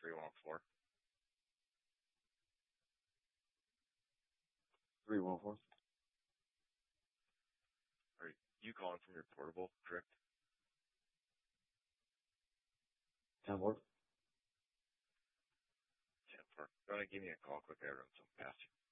314. 314. Are you calling from your portable, correct? 10-4. 10-4. Go ahead and give me a call quick. I run something past you.